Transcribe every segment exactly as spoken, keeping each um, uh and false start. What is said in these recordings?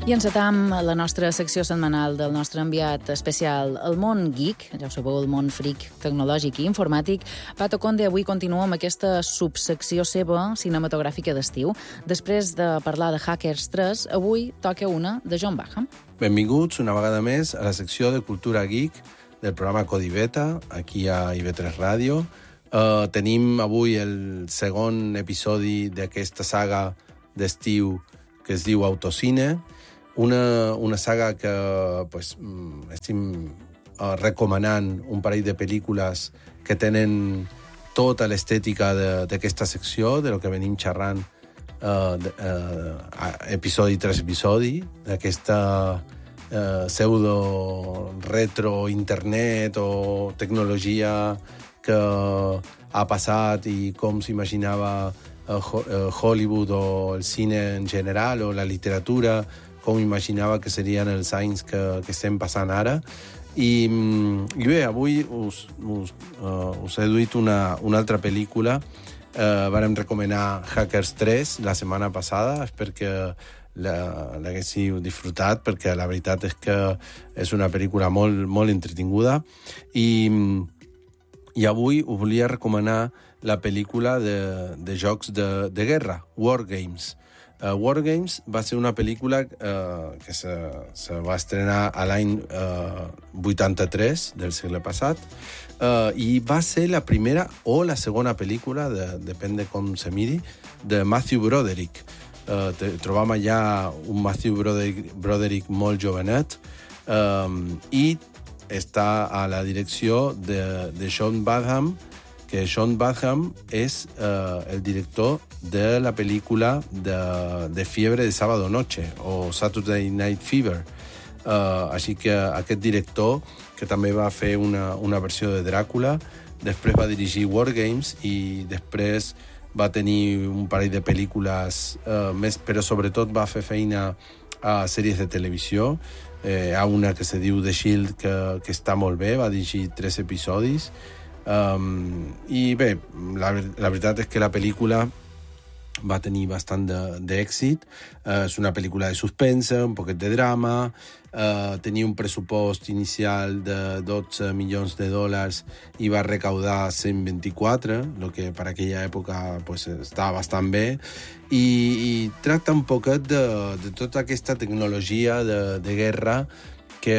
I encetam la nostra secció setmanal del nostre enviat especial El món geek, ja ho sabeu, el món freak tecnològic i informàtic. Pato Conde avui continua amb aquesta subsecció seva cinematogràfica d'estiu. Després de parlar de Hackers tres, avui toca una de John Baham. Benvinguts una vegada més a la secció de Cultura Geek del programa Codi Beta, aquí a I V tres Ràdio. Uh, tenim avui el segon episodi d'aquesta saga d'estiu que es diu Autocine, una, una saga que pues, estem uh, recomanant un parell de pel·lícules que tenen tota l'estètica d'aquesta secció, de lo que venim xerrant uh, de, uh, episodi tras episodi, d'aquesta uh, pseudo-retro-internet o tecnologia que ha passat i com s'imaginava Hollywood o el cine en general o la literatura, com imaginava que serien els anys que, que estem passant ara. I, i bé, avui us, us, uh, us he duit una, una altra pel·lícula. Uh, vàrem recomanar Hackers tres la setmana passada. Espero que l'haguéssiu disfrutat, perquè la veritat és que és una pel·lícula molt, molt entretinguda. I, i avui us volia recomanar la pel·lícula de, de jocs de, de guerra, War Games. Uh, War Games va ser una pel·lícula uh, que se, se va estrenar a l'any uh, vuitanta-tres del segle passat uh, i va ser la primera o la segona pel·lícula, de, depèn de com se miri, de Matthew Broderick. Uh, te, trobam allà un Matthew Broderick, Broderick molt jovenet um, i està a la direcció de, de John Badham, que John Badham és uh, el director de la pel·lícula de, de Fiebre de Sábado Noche, o Saturday Night Fever. Uh, així que aquest director, que també va fer una, una versió de Dràcula, després va dirigir War Games i després va tenir un parell de pel·lícules uh, més, però sobretot va fer feina a sèries de televisió. Eh, hi ha una que se diu The Shield, que, que està molt bé, va dirigir tres episodis. Um, i bé, la, la veritat és que la pel·lícula va tenir bastant d'èxit. Uh, és una pel·lícula de suspense, un poquet de drama, uh, tenia un pressupost inicial de dotze milions de dòlars i va recaudar cent vint-i-quatre, el que per aquella època pues, estava bastant bé, i, i tracta un poquet de, de tota aquesta tecnologia de, de guerra que,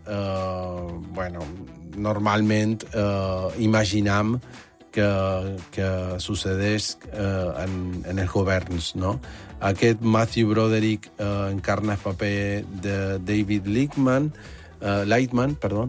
uh, bueno, normalment uh, imaginam que, que sucedeix uh, en, en els governs, no? Aquest Matthew Broderick uh, encarna el paper de David Lightman, uh, Lightman, perdó.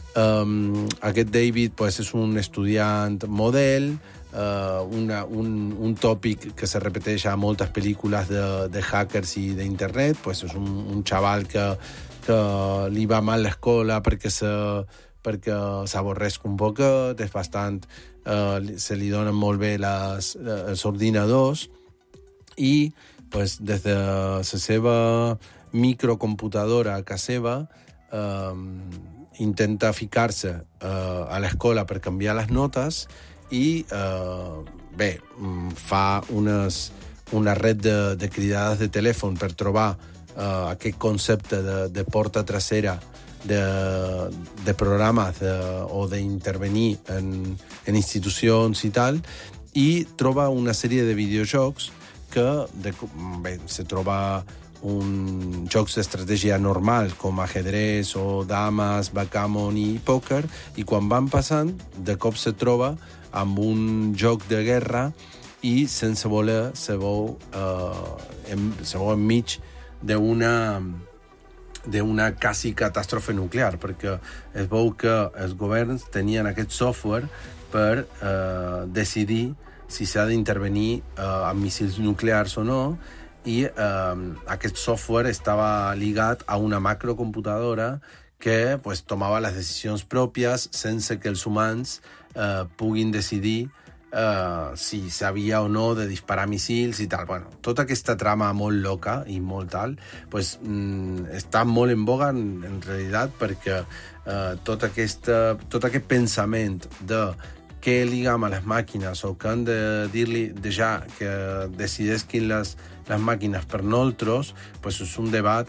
Um, aquest David pues, és un estudiant model, uh, una, un, un tòpic que se repeteix a moltes pel·lícules de, de hackers i d'internet. Pues, és un, un xaval que que li va mal l'escola perquè se, perquè s'avorreix un poquet, és bastant, eh, se li donen molt bé les, els ordinadors i pues, des de la seva microcomputadora a casa seva eh, intenta ficar-se eh, a l'escola per canviar les notes i eh, bé, fa unes, una red de, de cridades de telèfon per trobar Uh, aquest concepte de, de porta trasera de, de programes de, o d'intervenir en, en institucions i tal, i troba una sèrie de videojocs que de, bé, se troba un jocs d'estratègia normal com ajedrez o dames, backgammon i pòquer, i quan van passant de cop se troba amb un joc de guerra i sense voler se veu, uh, en, se veu enmig d'una d'una quasi catàstrofe nuclear, perquè es veu que els governs tenien aquest software per eh, decidir si s'ha d'intervenir eh, amb míssils nuclears o no, i eh, aquest software estava ligat a una macrocomputadora que pues, tomava les decisions pròpies sense que els humans eh, puguin decidir Uh, si s'havia o no de disparar missils i tal. Bueno, tota aquesta trama molt loca i molt tal, pues, mm, està molt en boga en, en realitat, perquè uh, tot, aquesta, tot aquest pensament de què ligam a les màquines o que han de dir-li ja que decidesquin les, les màquines per nosaltres, pues és un debat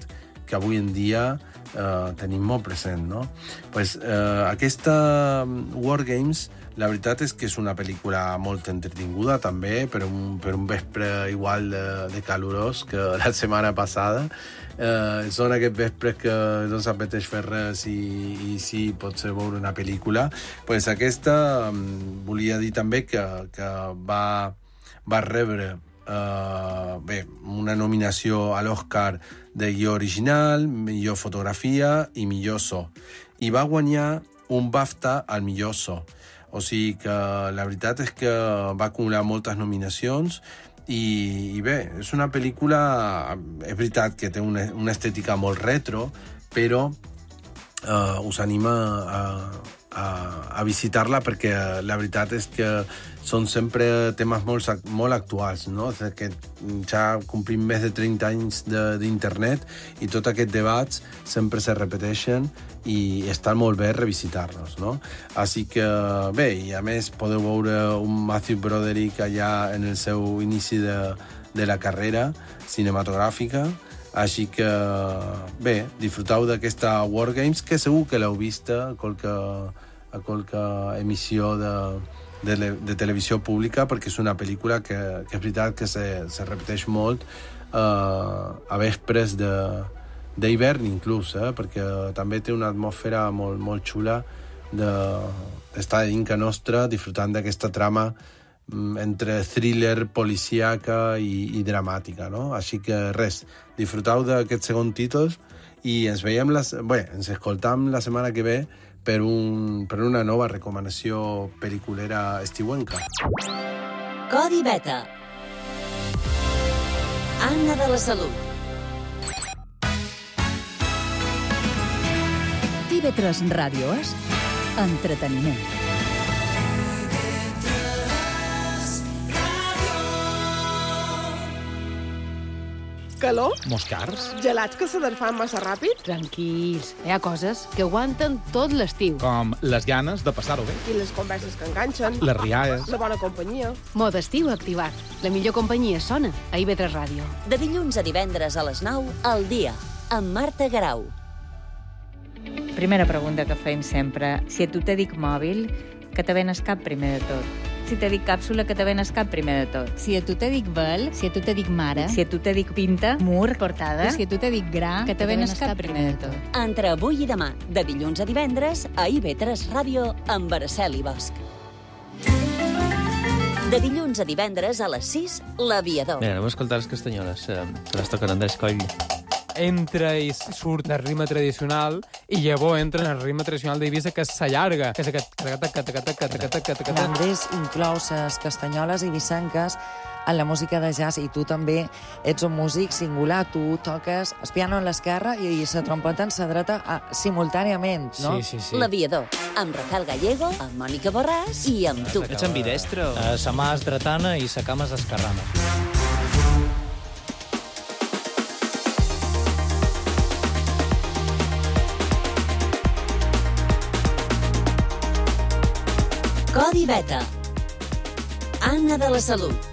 que avui en dia eh, tenim molt present, no? Pues, eh, aquesta War Games, la veritat és que és una pel·lícula molt entretinguda, també, per un, per un vespre igual de, de calorós que la setmana passada. Eh, són aquests vespres que no s'apeteix fer res i, i sí, pot ser veure una pel·lícula. Pues aquesta volia dir també que, que va, va rebre eh, bé, una nominació a l'Oscar de guió original, millor fotografia i millor so. I va guanyar un BAFTA al millor so. O sigui que la veritat és que va acumular moltes nominacions i, i bé, és una pel·lícula, és veritat que té una, una estètica molt retro, però eh, us anima a, a, a visitar-la perquè la veritat és que són sempre temes molt, molt actuals, no? Que ja complim més de trenta anys d'internet i tots aquests debats sempre se repeteixen i està molt bé revisitar-los, no? Així que, bé, i a més podeu veure un Matthew Broderick allà en el seu inici de, de la carrera cinematogràfica, així que, bé, disfruteu d'aquesta War Games, que segur que l'heu vista a qualque, a qualque emissió de, de, de televisió pública, perquè és una pel·lícula que, que és veritat que se, se repeteix molt eh, a vespres de d'hivern inclús, eh? Perquè també té una atmosfera molt, molt xula d'estar de, dintre nostra disfrutant d'aquesta trama entre thriller, policíaca i, i dramàtica, no? Així que res, disfruteu d'aquest segon títol i ens veiem, les, bé, ens escoltam la setmana que ve per, un, per una nova recomanació pel·liculera estiuenca. Codi Beta. Anna de la Salut. T V tres Ràdio és entreteniment. Calor? Moscars? Gelats que se desfan massa ràpid? Tranquils, hi ha coses que aguanten tot l'estiu. Com les ganes de passar-ho bé. I les converses que enganxen? Les rialles. La bona companyia? Mode estiu activat. La millor companyia sona a I V tres Ràdio. De dilluns a divendres a les nou, al dia, amb Marta Garau. Primera pregunta que fem sempre. Si a tu te dic mòbil, que te venes cap primer de tot? Si te dic càpsula, que te venes cap primer de tot? Si a tu te dic vel, si a tu te dic mare, si a tu te dic pinta, mur, portada, si a tu te dic gra, que te venes cap primer de tot? Entre avui i demà, de dilluns a divendres, a I V tres Ràdio, amb Araceli Bosch. De dilluns a divendres a les sis, L'Aviador. Mira, anem a escoltar les castanyoles, eh, que les toquen Andrés Coll. Entra i surt del ritme tradicional i llavors entra en el ritme tradicional d'Eivissa, que s'allarga, que és aquest... L'Andrés inclou les castanyoles eivissenques en la música de jazz i tu també ets un músic singular, tu toques el piano en l'esquerra i la trompeta en la dreta a, simultàniament, no? Sí, sí, sí. L'Aviador, amb Rafael Gallego, amb Mònica Borràs i amb tu. Ets ambidestro? Uh, sa mà és dretana i sa cama és esquerrana. Codi Beta. Anna de la Salut.